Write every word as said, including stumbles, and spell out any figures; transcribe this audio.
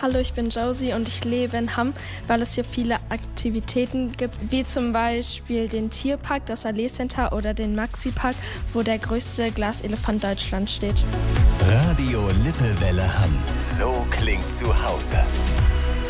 Hallo, ich bin Josie und ich lebe in Hamm, weil es hier viele Aktivitäten gibt, wie zum Beispiel den Tierpark, das Allee Center oder den Maxi-Park, wo der größte Glaselefant Deutschlands steht. Radio Lippewelle Hamm. So klingt zu Hause.